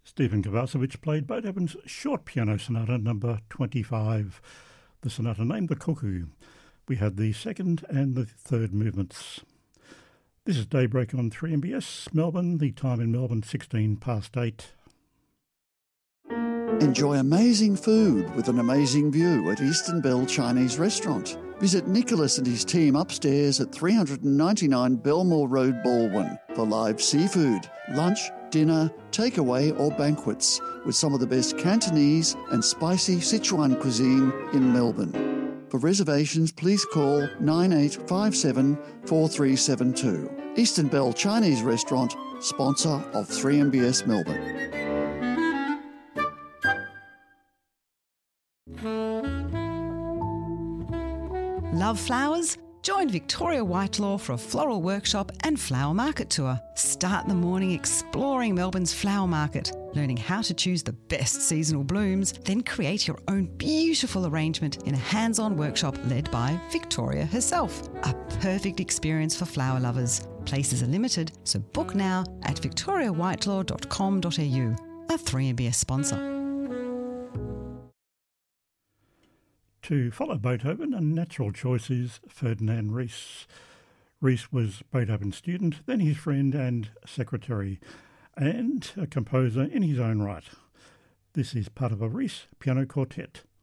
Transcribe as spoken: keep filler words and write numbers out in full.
Stephen Kovacevic played Beethoven's Short Piano Sonata number twenty-five, the sonata named The Cuckoo. We had the second and the third movements. This is Daybreak on three M B S Melbourne, the time in Melbourne sixteen past eight. Enjoy amazing food with an amazing view at Eastern Bell Chinese Restaurant. Visit Nicholas and his team upstairs at three ninety-nine Belmore Road, Baldwin for live seafood, lunch, dinner, takeaway or banquets with some of the best Cantonese and spicy Sichuan cuisine in Melbourne. For reservations, please call nine eight five seven, four three seven two. Eastern Bell Chinese Restaurant, sponsor of three M B S Melbourne. Love flowers? Join Victoria Whitelaw for a floral workshop and flower market tour. Start the morning exploring Melbourne's flower market, learning how to choose the best seasonal blooms, then create your own beautiful arrangement in a hands-on workshop led by Victoria herself. A perfect experience for flower lovers. Places are limited, so book now at victoria whitelaw dot com dot a u. A three M B S sponsor. To follow Beethoven, a natural choice is Ferdinand Ries. Ries was Beethoven's student, then his friend and secretary, and a composer in his own right. This is part of a Ries piano quartet.